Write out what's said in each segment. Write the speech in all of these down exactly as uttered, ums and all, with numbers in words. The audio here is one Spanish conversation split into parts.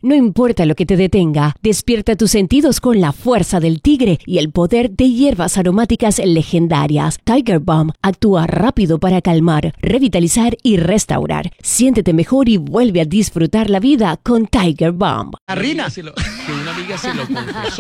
No importa lo que te detenga, despierta tus sentidos con la fuerza del tigre y el poder de hierbas aromáticas legendarias. Tiger Balm actúa rápido para calmar, revitalizar y restaurar. Siéntete mejor y vuelve a disfrutar la vida con Tiger Balm. Arrina. Que una amiga se lo confesó.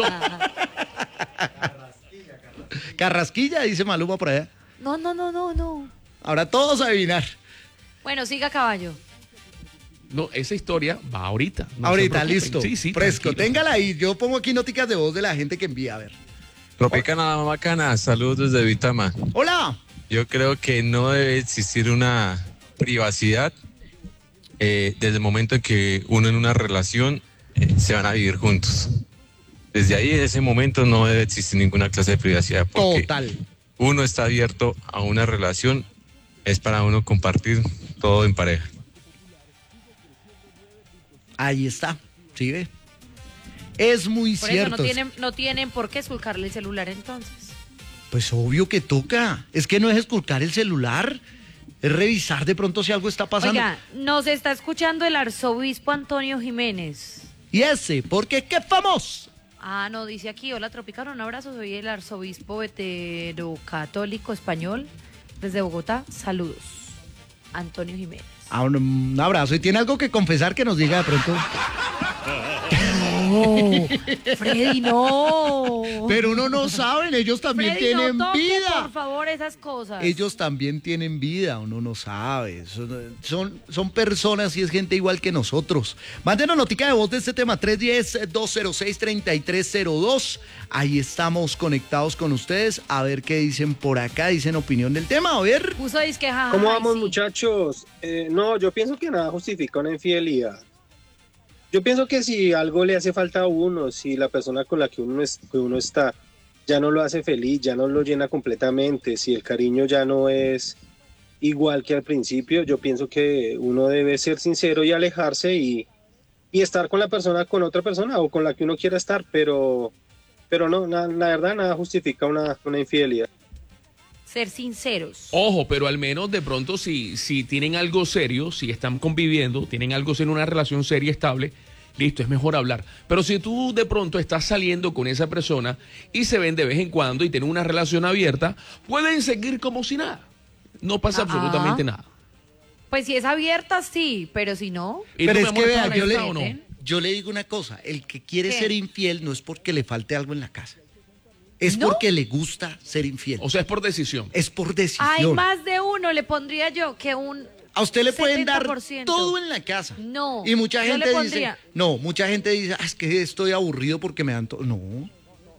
Carrasquilla, dice Maluma por allá. No, no, no, no, no. Ahora todos a adivinar. Bueno, siga, caballo. No, esa historia va ahorita. No ahorita, listo. Sí, sí, fresco. tranquilo. Téngala ahí. Yo pongo aquí noticas de voz de la gente que envía. A ver. Tropicana Bacana, saludos desde Vitama. Hola. Yo creo que no debe existir una privacidad eh, desde el momento en que uno en una relación eh, se van a vivir juntos. Desde ahí, en ese momento, no debe existir ninguna clase de privacidad. Porque Total. uno está abierto a una relación, es para uno compartir todo en pareja. Ahí está. ¿Sí ve? Es muy Por cierto. eso no tienen, no tienen por qué esculcarle el celular entonces. Pues obvio que toca. Es que no es esculcar el celular. Es revisar de pronto si algo está pasando. Oiga, nos está escuchando el arzobispo Antonio Jiménez. Y ese, porque qué famoso. Ah, no, dice aquí, hola Tropicana, un abrazo, soy el arzobispo veterocatólico español desde Bogotá, saludos. Antonio Jiménez. Ah, un, un abrazo. ¿Y tiene algo que confesar que nos diga de pronto? No, Freddy, no. Pero uno no saben, ellos también Freddy, tienen no toque, vida. por favor, esas cosas. Ellos también tienen vida, uno no sabe. Son, son, son personas y es gente igual que nosotros. Mándenos notica de voz de este tema, tres uno cero, dos cero seis, tres tres cero dos. Ahí estamos conectados con ustedes. A ver qué dicen por acá, dicen opinión del tema, a ver. Puso disque, jaja, ¿Cómo ay, vamos, sí. muchachos? Eh, no, yo pienso que nada justifica una infidelidad. Yo pienso que si algo le hace falta a uno, si la persona con la que uno, es, que uno está ya no lo hace feliz, ya no lo llena completamente, si el cariño ya no es igual que al principio, yo pienso que uno debe ser sincero y alejarse y, y estar con la persona, con otra persona o con la que uno quiera estar, pero, pero no, na, la verdad nada justifica una, una infidelidad. Ser sinceros. Ojo, pero al menos de pronto si, si tienen algo serio, si están conviviendo, tienen algo serio, una relación seria, estable, listo, es mejor hablar. Pero si tú de pronto estás saliendo con esa persona y se ven de vez en cuando y tienen una relación abierta, pueden seguir como si nada. No pasa Ah, absolutamente nada. Pues si es abierta, sí, pero si no... ¿Y Pero tú, es mi que amor, vea, estás yo le, abierta o no? yo le digo una cosa, el que quiere ¿Qué? ser infiel no es porque le falte algo en la casa. Es ¿No? porque le gusta ser infiel. O sea, es por decisión. Es por decisión. Hay más de uno, le pondría yo, que un... A usted le pueden dar setenta por ciento. todo en la casa. No, Y mucha yo gente le dice, pondría- no, mucha gente dice, ah, es que estoy aburrido porque me dan todo. No. Yo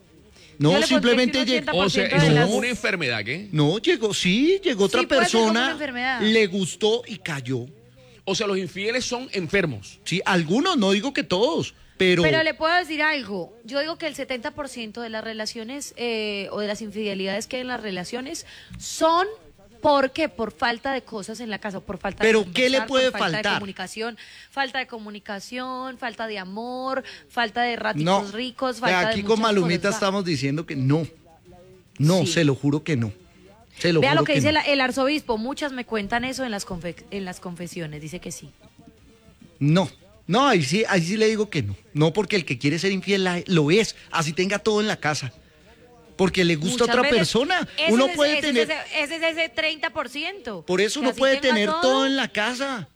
No, le simplemente pondría que un llegó. O sea, ochenta por ciento es de como las- una enfermedad, ¿qué? No, llegó, sí, llegó otra Sí, puede ser como una persona, enfermedad. le gustó y cayó. O sea, los infieles son enfermos. Sí, algunos, no digo que todos, pero, Pero le puedo decir algo. Yo digo que el setenta por ciento de las relaciones eh, o de las infidelidades que hay en las relaciones son porque por falta de cosas en la casa, por falta ¿Pero de qué le conversar, puede por falta faltar? de comunicación, falta de comunicación, falta de amor, falta de no. ratitos ricos, falta de Aquí con muchas Malumita cosas. estamos diciendo que no. No, Sí. se lo juro que no. Se lo Vea juro lo que, que dice no. la- el arzobispo, muchas me cuentan eso en las, confe- en las confesiones, dice que sí. No, no, ahí sí, ahí sí le digo que no. No, porque el que quiere ser infiel la- lo es, así tenga todo en la casa. Porque le gusta Muchas otra veces, persona. ese Uno es- puede ese tener, Es ese, ese es ese treinta por ciento. por eso que uno así puede tenga tener todo. en la casa.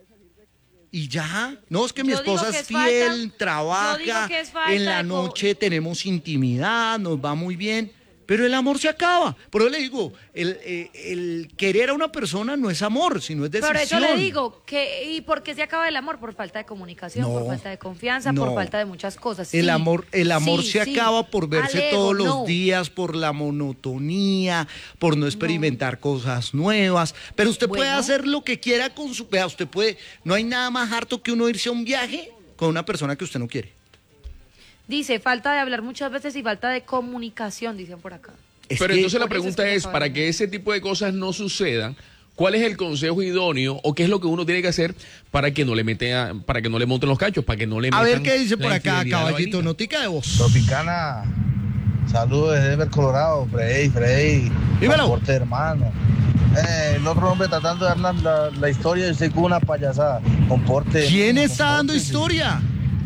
Y ya, no, es que mi Yo digo esposa que es es fiel, falta- yo digo trabaja, que es falta en la de co- noche tenemos intimidad, nos va muy bien, pero el amor se acaba. Por eso le digo, el, eh, el querer a una persona no es amor, sino es decisión. Por eso le digo, que ¿y por qué se acaba el amor? Por falta de comunicación, No, por falta de confianza, no. por falta de muchas cosas. El Sí, amor, el amor sí, se sí. acaba por verse Al ego, todos los no. días, por la monotonía, por no experimentar cosas nuevas. Pero usted puede Bueno. hacer lo que quiera con su... Vea, usted puede... No hay nada más harto que uno irse a un viaje con una persona que usted no quiere. Dice, falta de hablar muchas veces y falta de comunicación, dicen por acá. Es Pero que- entonces la Por eso es pregunta que se es, acaba para el que ese tipo de cosas no sucedan, ¿cuál es el consejo idóneo o qué es lo que uno tiene que hacer para que no le meta, para que no le monten los cachos, para que no le A metan ver qué dice la por acá, infidelidad a la caballito, vainita? notica de voz. Tropicana, saludos desde Denver, Colorado, Frey, Frey, Dímelo. transporte hermano. Eh, el otro hombre tratando de dar la, la, la historia y usted con una payasada. Comporte. ¿Quién está comporte, dando sí. historia?